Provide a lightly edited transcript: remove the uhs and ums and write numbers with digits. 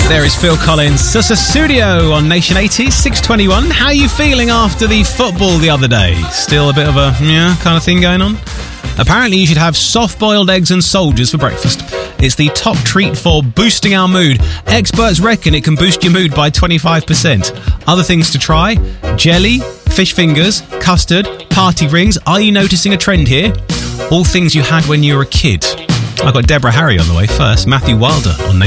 There is Phil Collins, Sussudio on Nation 80, 6:21. How are you feeling after the football the other day? Still a bit of a kind of thing going on? Apparently you should have soft-boiled eggs and soldiers for breakfast. It's the top treat for boosting our mood. Experts reckon it can boost your mood by 25%. Other things to try: jelly, fish fingers, custard, party rings. Are you noticing a trend here? All things you had when you were a kid. I've got Deborah Harry on the way first. Matthew Wilder on